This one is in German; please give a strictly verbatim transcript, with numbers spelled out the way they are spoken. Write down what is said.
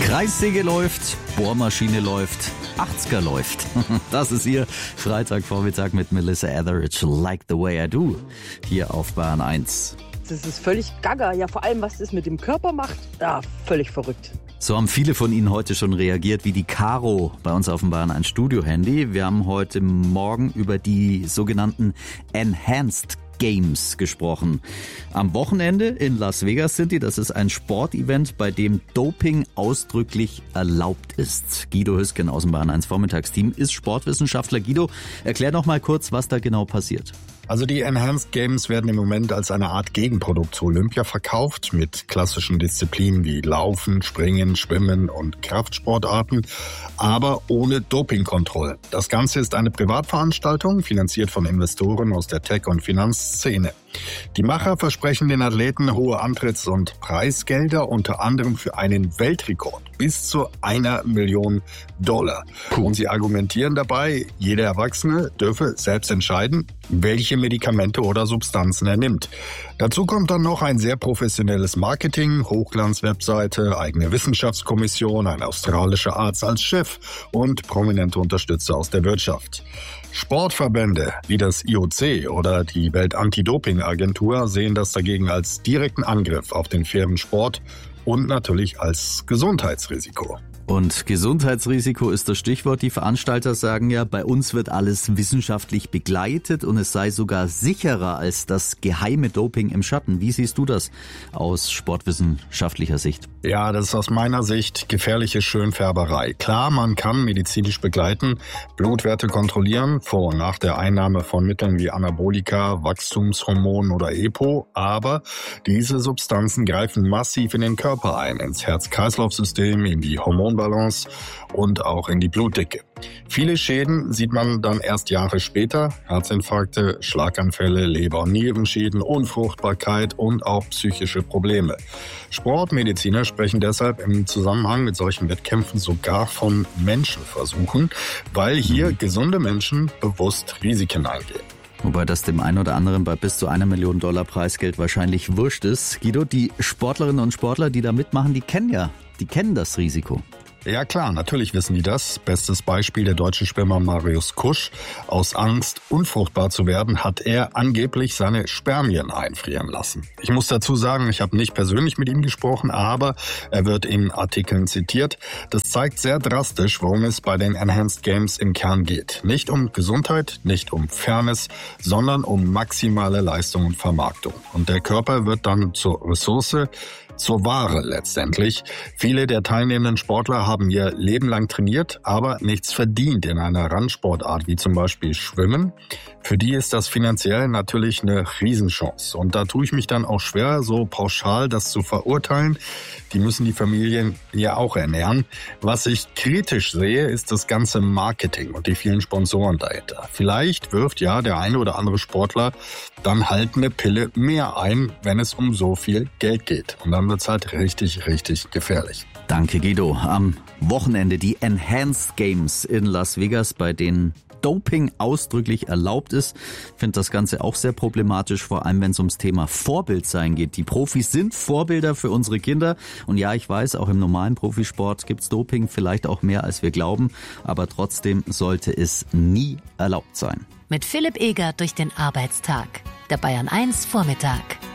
Kreissäge läuft, Bohrmaschine läuft, achtziger läuft. Das ist Ihr Freitagvormittag mit Melissa Etheridge, Like the Way I Do, hier auf Bayern eins. Das ist völlig gaga. Ja, vor allem, was das mit dem Körper macht, ja, völlig verrückt. So haben viele von Ihnen heute schon reagiert, wie die Caro bei uns auf dem Bayern eins Studio-Handy. Wir haben heute Morgen über die sogenannten Enhanced Games gesprochen. Am Wochenende in Las Vegas sind die. Das ist ein Sportevent, bei dem Doping ausdrücklich erlaubt ist. Guido Hüsken aus dem Bayern eins Vormittagsteam ist Sportwissenschaftler. Guido, erklär noch mal kurz, was da genau passiert. Also die Enhanced Games werden im Moment als eine Art Gegenprodukt zu Olympia verkauft, mit klassischen Disziplinen wie Laufen, Springen, Schwimmen und Kraftsportarten, aber ohne Dopingkontrolle. Das Ganze ist eine Privatveranstaltung, finanziert von Investoren aus der Tech- und Finanzszene. Die Macher versprechen den Athleten hohe Antritts- und Preisgelder, unter anderem für einen Weltrekord bis zu einer Million Dollar. Und sie argumentieren dabei, jeder Erwachsene dürfe selbst entscheiden, welche Medikamente oder Substanzen er nimmt. Dazu kommt dann noch ein sehr professionelles Marketing, Hochglanz-Webseite, eigene Wissenschaftskommission, ein australischer Arzt als Chef und prominente Unterstützer aus der Wirtschaft. Sportverbände wie das I O C oder die Welt-Anti-Doping-Agentur sehen das dagegen als direkten Angriff auf den fairen Sport und natürlich als Gesundheitsrisiko. Und Gesundheitsrisiko ist das Stichwort. Die Veranstalter sagen ja, bei uns wird alles wissenschaftlich begleitet und es sei sogar sicherer als das geheime Doping im Schatten. Wie siehst du das aus sportwissenschaftlicher Sicht? Ja, das ist aus meiner Sicht gefährliche Schönfärberei. Klar, man kann medizinisch begleiten, Blutwerte kontrollieren, vor und nach der Einnahme von Mitteln wie Anabolika, Wachstumshormonen oder E P O, aber diese Substanzen greifen massiv in den Körper ein, ins Herz-Kreislauf-System, in die Hormonbalance und auch in die Blutdicke. Viele Schäden sieht man dann erst Jahre später. Herzinfarkte, Schlaganfälle, Leber- und Nierenschäden, Unfruchtbarkeit und auch psychische Probleme. Sportmediziner sprechen deshalb im Zusammenhang mit solchen Wettkämpfen sogar von Menschenversuchen, weil hier gesunde Menschen bewusst Risiken eingehen. Wobei das dem einen oder anderen bei bis zu einer Million Dollar Preisgeld wahrscheinlich wurscht ist. Guido, die Sportlerinnen und Sportler, die da mitmachen, die kennen ja, die kennen das Risiko. Ja klar, natürlich wissen die das. Bestes Beispiel der deutsche Schwimmer Marius Kusch. Aus Angst, unfruchtbar zu werden, hat er angeblich seine Spermien einfrieren lassen. Ich muss dazu sagen, ich habe nicht persönlich mit ihm gesprochen, aber er wird in Artikeln zitiert. Das zeigt sehr drastisch, worum es bei den Enhanced Games im Kern geht. Nicht um Gesundheit, nicht um Fairness, sondern um maximale Leistung und Vermarktung. Und der Körper wird dann zur Ressource, zur Ware letztendlich. Viele der teilnehmenden Sportler haben ihr Leben lang trainiert, aber nichts verdient in einer Randsportart wie zum Beispiel Schwimmen. Für die ist das finanziell natürlich eine Riesenchance. Und da tue ich mich dann auch schwer, so pauschal das zu verurteilen. Die müssen die Familien ja auch ernähren. Was ich kritisch sehe, ist das ganze Marketing und die vielen Sponsoren dahinter. Vielleicht wirft ja der eine oder andere Sportler dann halt eine Pille mehr ein, wenn es um so viel Geld geht. Und dann wird's halt richtig, richtig gefährlich. Danke, Guido. Am Wochenende die Enhanced Games in Las Vegas, bei denen Doping ausdrücklich erlaubt ist. Ich finde das Ganze auch sehr problematisch, vor allem wenn es ums Thema Vorbildsein geht. Die Profis sind Vorbilder für unsere Kinder. Und ja, ich weiß, auch im normalen Profisport gibt's Doping, vielleicht auch mehr als wir glauben. Aber trotzdem sollte es nie erlaubt sein. Mit Philipp Eger durch den Arbeitstag. Der Bayern eins Vormittag.